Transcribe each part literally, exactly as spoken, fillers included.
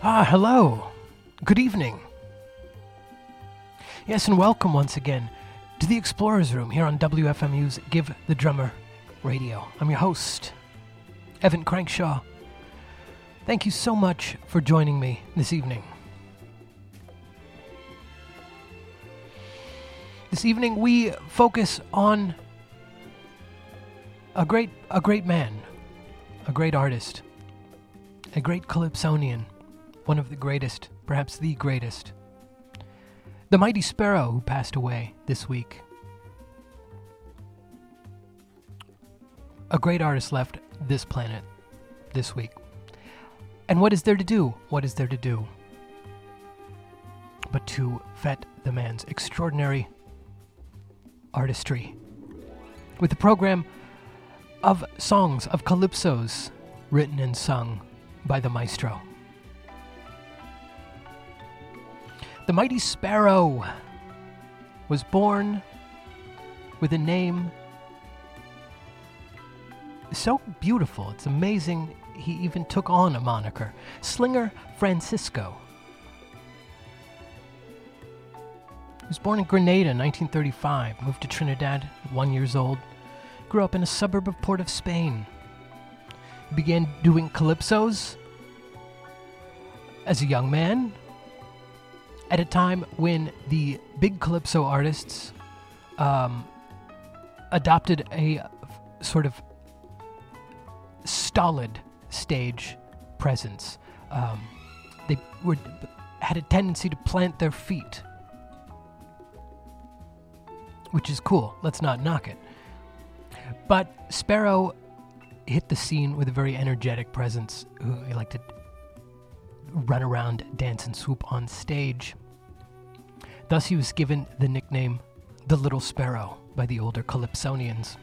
Ah, hello. Good evening. Yes, and welcome once again to the Explorers Room here on W F M U's Give the Drummer Radio. I'm your host, Evan Crankshaw. Thank you so much for joining me this evening. This evening we focus on a great a great man, a great artist, a great Calypsonian, one of the greatest, perhaps the greatest. The Mighty Sparrow, who passed away this week. A great artist left this planet this week. And what is there to do? What is there to do but to fet the man's extraordinary artistry with a program of songs, of calypsos, written and sung by the maestro. The Mighty Sparrow was born with a name so beautiful, it's amazing he even took on a moniker. Slinger Francisco. He was born in Grenada in nineteen thirty-five, moved to Trinidad at one years old, grew up in a suburb of Port of Spain. He began doing calypsos as a young man, at a time when the big calypso artists um, adopted a f- sort of stolid stage presence. Um, they were had a tendency to plant their feet, which is cool. Let's not knock it. But Sparrow hit the scene with a very energetic presence. Who he liked to run around, dance, and swoop on stage. Thus, he was given the nickname the Little Sparrow by the older Calypsonians.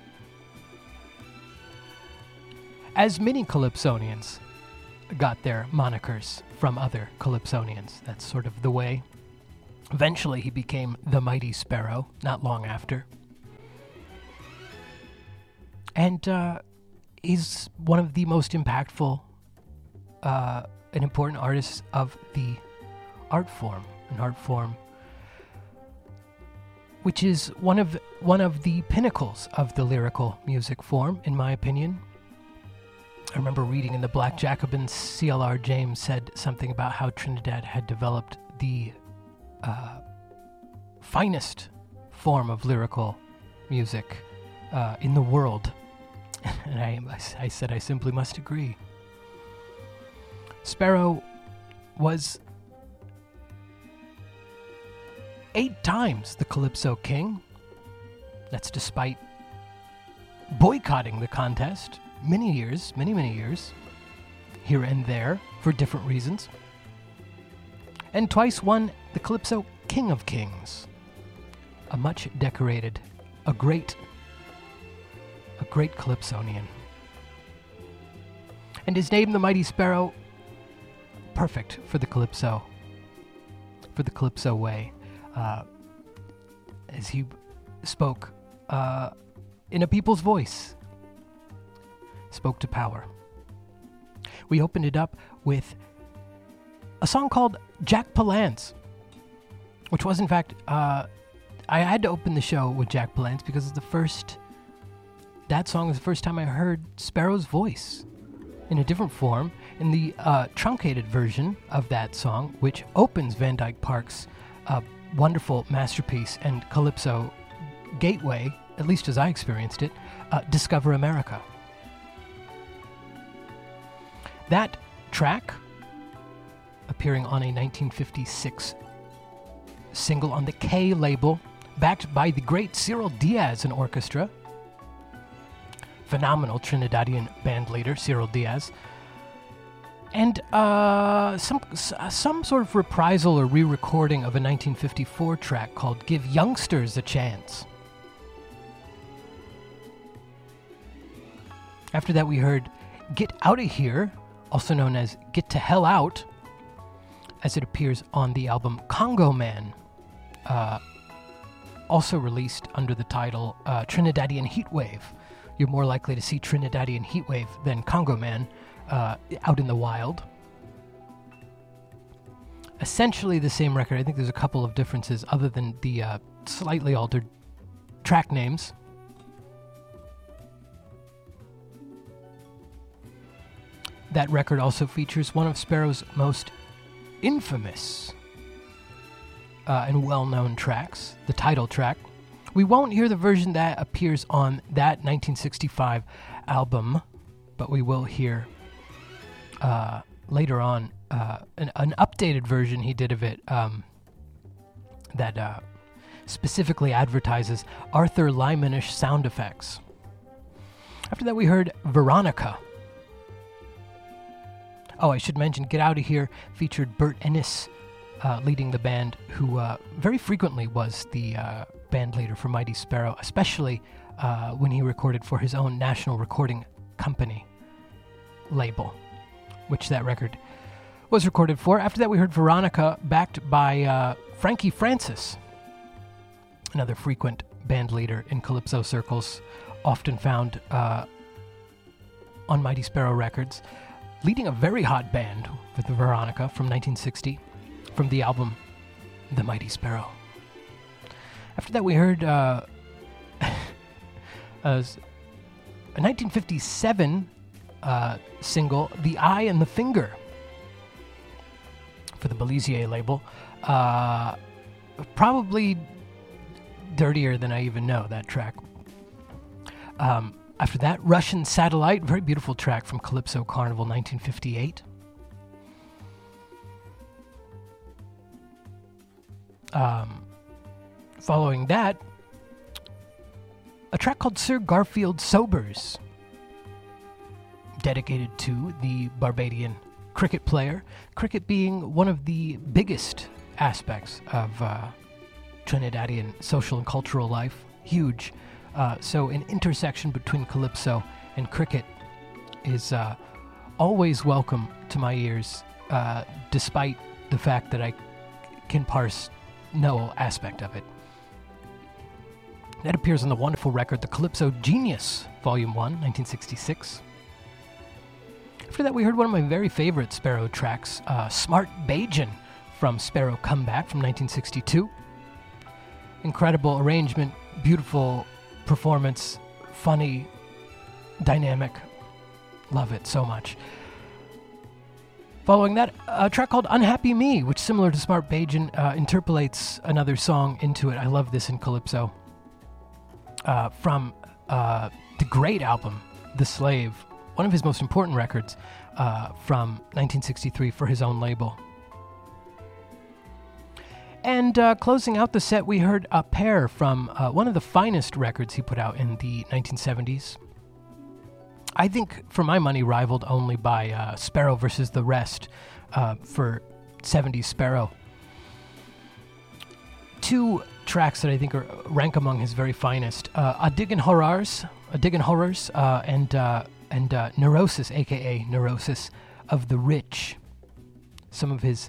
As many Calypsonians got their monikers from other Calypsonians. That's sort of the way. Eventually, he became the Mighty Sparrow, not long after. And uh, he's one of the most impactful uh, and important artists of the art form, an art form which is one of one of the pinnacles of the lyrical music form, in my opinion. I remember reading in the Black Jacobins, C L R James said something about how Trinidad had developed the uh, finest form of lyrical music uh, in the world. And I, I said I simply must agree. Sparrow was eight times the Calypso King. That's despite boycotting the contest many years, many, many years, here and there, for different reasons. And twice won the Calypso King of Kings. A much decorated, a great, a great Calypsonian. And his name, the Mighty Sparrow, perfect for the Calypso, for the Calypso way. Uh, as he spoke uh, in a people's voice, spoke to power. We opened it up with a song called Jack Palance, which was in fact, uh, I had to open the show with Jack Palance because it's the first, that song was the first time I heard Sparrow's voice in a different form, in the uh, truncated version of that song, which opens Van Dyke Park's uh, wonderful masterpiece and Calypso gateway, at least as I experienced it, uh, Discover America. That track, appearing on a nineteen fifty-six single on the K label, backed by the great Cyril Diaz and orchestra, phenomenal Trinidadian band leader Cyril Diaz, and uh, some some sort of reprisal or re-recording of a nineteen fifty-four track called Give Youngsters a Chance. After that we heard Get Outta Here, also known as Get to Hell Out, as it appears on the album Congo Man, uh, also released under the title uh, Trinidadian Heatwave. You're more likely to see Trinidadian Heatwave than Congo Man uh, out in the wild. essentially the same record. I think there's a couple of differences other than the uh, slightly altered track names. That record also features one of Sparrow's most infamous uh, and well-known tracks, the title track. We won't hear the version that appears on that nineteen sixty-five album, but we will hear uh, later on uh, an, an updated version he did of it um, that uh, specifically advertises Arthur Lymanish sound effects. After that, we heard Veronica. Oh, I should mention, Get Out of Here featured Bert Ennis uh, leading the band, who uh, very frequently was the uh, band leader for Mighty Sparrow, especially uh, when he recorded for his own National Recording Company label, which that record was recorded for. After that, we heard Veronica, backed by uh, Frankie Francis, another frequent band leader in Calypso circles, often found uh, on Mighty Sparrow records, leading a very hot band with Veronica from nineteen sixty, from the album The Mighty Sparrow. After that, we heard uh, a nineteen fifty-seven uh, single, The Eye and the Finger, for the Belizier label. Uh, probably dirtier than I even know, that track. Um, after that, Russian Satellite, very beautiful track from Calypso Carnival nineteen fifty-eight. Um, following that, a track called Sir Garfield Sobers, dedicated to the Barbadian cricket player, cricket being one of the biggest aspects of uh, Trinidadian social and cultural life. Huge. Uh, so an intersection between Calypso and cricket is uh, always welcome to my ears, uh, despite the fact that I can parse no aspect of it. That appears on the wonderful record, The Calypso Genius, Volume one, nineteen sixty-six. After that, we heard one of my very favorite Sparrow tracks, uh, Smart Bajan, from Sparrow Comeback from nineteen sixty-two. Incredible arrangement, beautiful performance, funny, dynamic. Love it so much. Following that, a track called Unhappy Me, which, similar to Smart Bajan, uh, interpolates another song into it. I love this in Calypso. Uh, from uh, the great album, The Slave, one of his most important records, uh, from nineteen sixty-three for his own label. And uh, closing out the set, we heard A Pair from uh, one of the finest records he put out in the nineteen seventies. I think, for my money, rivaled only by uh, Sparrow versus the Rest uh, for seventies Sparrow. Two tracks that I think are rank among his very finest: uh, A Diggin' Horrors, A Diggin' Horrors, uh, and uh, and uh, Neurosis, aka Neurosis of the Rich. Some of his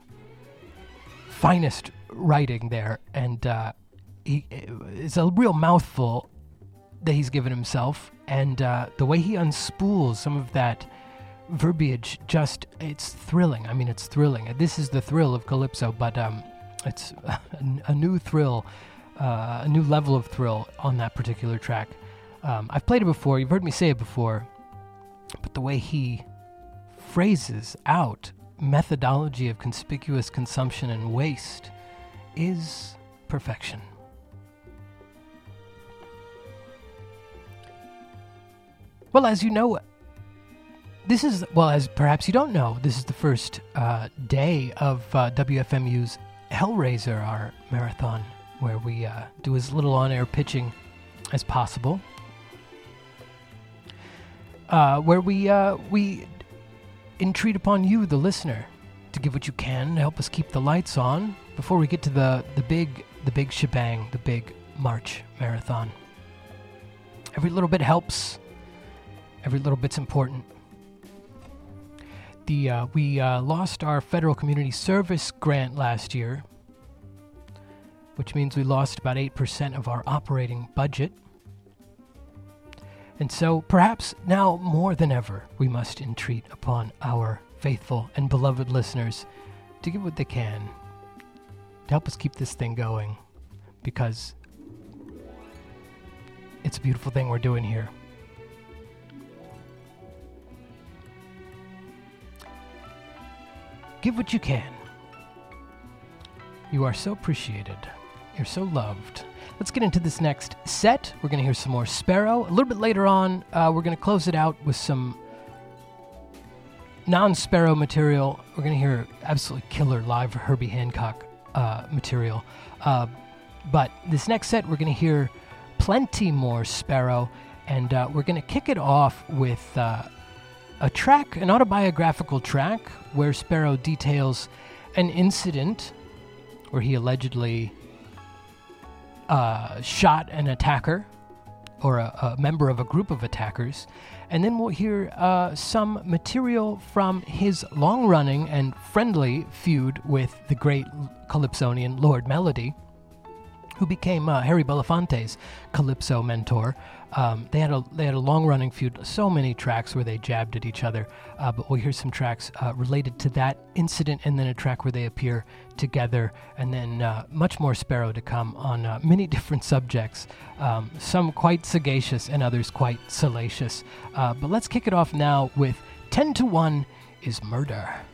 finest writing there, and uh, he, it's a real mouthful that he's given himself, and uh, the way he unspools some of that verbiage, just, it's thrilling. I mean, it's thrilling. This is the thrill of Calypso, but um, it's a, a new thrill, uh, a new level of thrill on that particular track. Um, I've played it before, you've heard me say it before, but the way he phrases out methodology of conspicuous consumption and waste is perfection. Well, as you know, this is, well, as perhaps you don't know, this is the first uh, day of uh, W F M U's Hellraiser, our marathon, where we uh, do as little on-air pitching as possible. Uh, where we uh, we entreat upon you, the listener, to give what you can to help us keep the lights on before we get to the, the big the big shebang, the big March marathon. Every little bit helps. Every little bit's important. The uh, we uh, lost our federal community service grant last year, which means we lost about eight percent of our operating budget. And so, perhaps now more than ever, we must entreat upon our faithful and beloved listeners to give what they can to help us keep this thing going, because it's a beautiful thing we're doing here. Give what you can. You are so appreciated. You're so loved. Let's get into this next set. We're going to hear some more Sparrow. A little bit later on, uh, we're going to close it out with some non-Sparrow material. We're going to hear absolutely killer live Herbie Hancock uh, material. Uh, but this next set, we're going to hear plenty more Sparrow, and uh, we're going to kick it off with uh, a track, an autobiographical track, where Sparrow details an incident where he allegedly uh, shot an attacker, or a, a member of a group of attackers. And then we'll hear uh, some material from his long-running and friendly feud with the great Calypsonian Lord Melody, who became uh, Harry Belafonte's Calypso mentor. Um, they had a they had a long-running feud, so many tracks where they jabbed at each other, uh, but we'll hear some tracks uh, related to that incident, and then a track where they appear together, and then uh, much more Sparrow to come on uh, many different subjects, um, some quite sagacious and others quite salacious. Uh, but let's kick it off now with ten to one is Murder.